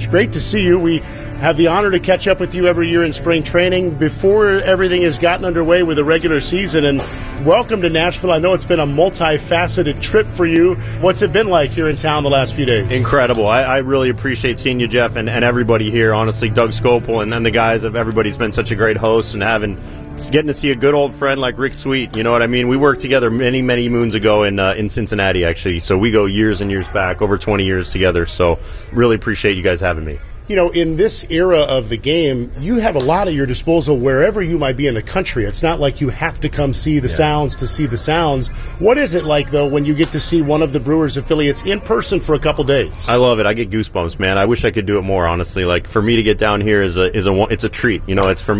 Josh, great to see you. We have the honor to catch up with you every year in spring training before everything has gotten underway with the regular season. And welcome to Nashville. I know it's been a multifaceted trip for you. What's it been like here in town the last few days? Incredible. I really appreciate seeing you, Jeff, and everybody here. Honestly, Doug Scopel and then the guys, everybody's been such a great host, and getting to see a good old friend like Rick Sweet. You know what I mean? We worked together many moons ago in Cincinnati, actually. So we go years and years back, over 20 years together. So really appreciate you guys having me. You know, in this era of the game, you have a lot at your disposal wherever you might be in the country. It's not like you have to come see the Sounds to see the Sounds. What is it like, though, when you get to see one of the Brewers affiliates in person for a couple days? I love it. I get goosebumps, man. I wish I could do it more, honestly. Like, for me to get down here it's a treat. You know, it's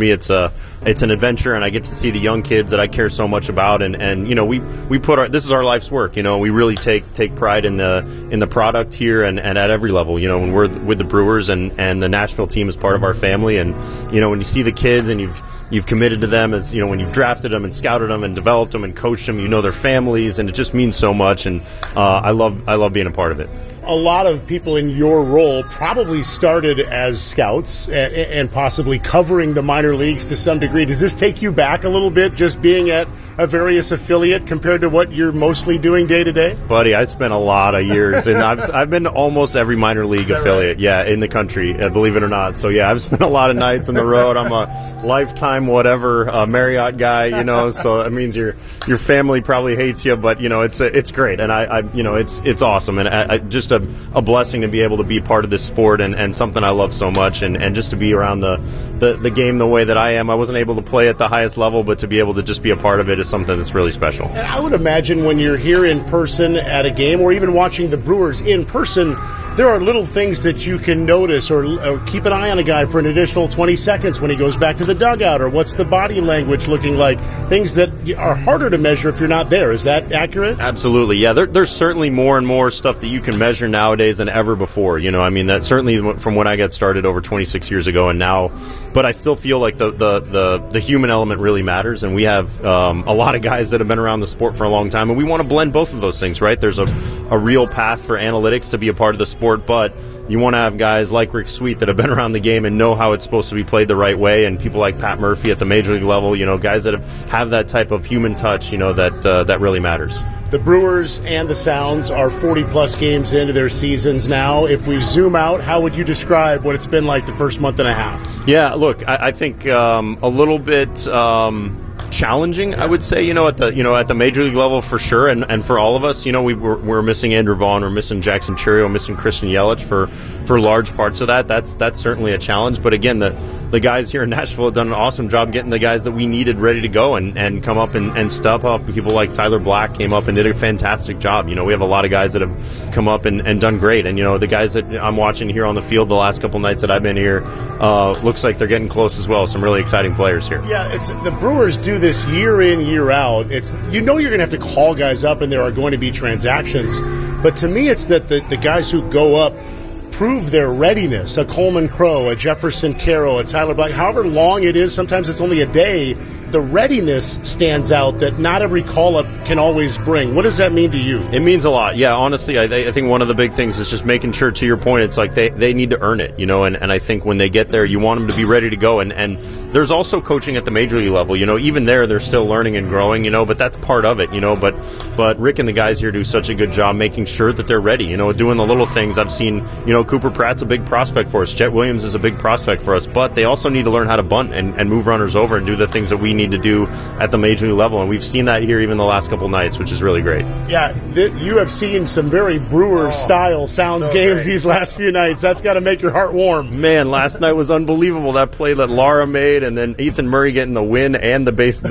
an adventure, and I get to see the young kids that I care so much about. And you know, we put this is our life's work. You know, we really take pride in the product here and at every level. You know, when we're with the Brewers and the Nashville team is part of our family, and you know, when you see the kids and you've committed to them, as you know, when you've drafted them and scouted them and developed them and coached them, you know their families, and it just means so much. And I love being a part of it. A lot of people in your role probably started as scouts and possibly covering the minor leagues to some degree. Does this take you back a little bit, just being at a various affiliate compared to what you're mostly doing day to day? Buddy, I spent a lot of years, and I've been to almost every minor league affiliate, right? In the country, believe it or not. So yeah, I've spent a lot of nights on the road. I'm a lifetime Marriott guy, you know. So that means your family probably hates you, but you know it's great, and I you know it's awesome, and I just a blessing to be able to be part of this sport and something I love so much, and just to be around the game the way that I am. I wasn't able to play at the highest level, but to be able to just be a part of it is something that's really special. And I would imagine when you're here in person at a game, or even watching the Brewers in person, there are little things that you can notice or keep an eye on a guy for an additional 20 seconds when he goes back to the dugout, or what's the body language looking like, things that are harder to measure if you're not there. Is that accurate? Absolutely, yeah. There's certainly more and more stuff that you can measure nowadays than ever before. You know, I mean, that certainly from when I got started over 26 years ago and now, but I still feel like the human element really matters, and we have a lot of guys that have been around the sport for a long time, and we want to blend both of those things, right? There's a real path for analytics to be a part of the sport, but you want to have guys like Rick Sweet that have been around the game and know how it's supposed to be played the right way, and people like Pat Murphy at the major league level, you know, guys that have that type of human touch, you know, that really matters. The Brewers and the Sounds are 40-plus games into their seasons now. If we zoom out, how would you describe what it's been like the first month and a half? Yeah, look, I think a little bit challenging, I would say, at the major league level for sure, and for all of us, we're missing Andrew Vaughn, we're missing Jackson Churio, missing Christian Yelich for large parts of that. That's certainly a challenge. But again, the guys here in Nashville have done an awesome job getting the guys that we needed ready to go and come up and step up. People like Tyler Black came up and did a fantastic job. We have a lot of guys that have come up and done great. And the guys that I'm watching here on the field the last couple nights that I've been here, looks like they're getting close as well. Some really exciting players here. Yeah, the Brewers do this year in, year out. You're going to have to call guys up, and there are going to be transactions. But to me, it's that the guys who go up prove their readiness. A Coleman Crow, a Jefferson Carroll, a Tyler Black, however long it is, sometimes it's only a day. The readiness stands out that not every call-up can always bring. What does that mean to you? It means a lot. Yeah, honestly, I think one of the big things is just making sure, to your point, it's like they need to earn it, and I think when they get there, you want them to be ready to go. And there's also coaching at the major league level. Even there, they're still learning and growing, but that's part of it, But Rick and the guys here do such a good job making sure that they're ready, doing the little things. I've seen, Cooper Pratt's a big prospect for us. Jet Williams is a big prospect for us. But they also need to learn how to bunt and move runners over and do the things that we need to do at the major league level, and we've seen that here even the last couple nights, which is really great. Yeah, you have seen some very Brewer-style Sounds games these last few nights. That's got to make your heart warm. Man, last night was unbelievable. That play that Lara made, and then Ethan Murray getting the win and the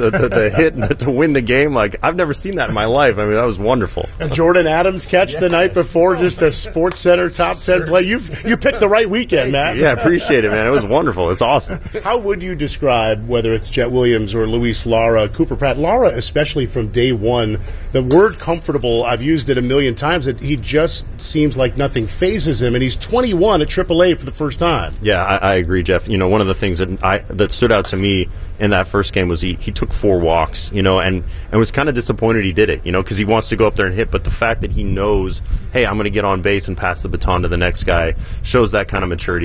hit to win the game. Like, I've never seen that in my life. I mean, that was wonderful. And Jordan Adams catch the night before, just a Sports Center top 10 play. You picked the right weekend, Matt. Yeah, appreciate it, man. It was wonderful. It's awesome. How would you describe, whether it's Jet Williams or Luis Lara, Cooper Pratt, Lara especially from day one, the word comfortable, I've used it a million times, that he just seems like nothing phases him, and he's 21 at AAA for the first time. Yeah, I agree, Jeff. One of the things that stood out to me in that first game was he took 4 walks, and was kind of disappointed he did it, because he wants to go up there and hit, but the fact that he knows, hey, I'm going to get on base and pass the baton to the next guy shows that kind of maturity.